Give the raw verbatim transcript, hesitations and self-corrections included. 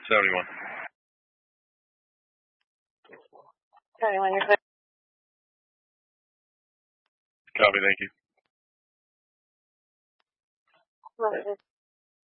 seventy-one. Okay, when you're clear. Copy, thank you. What is it?